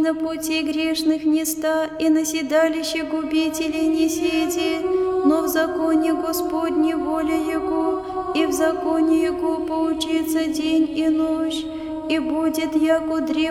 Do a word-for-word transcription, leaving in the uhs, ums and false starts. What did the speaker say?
На пути грешных не ста, и на седалище губителей не сиди, но в законе Господне воля Его, и в законе Его поучится день и ночь, и будет яко древо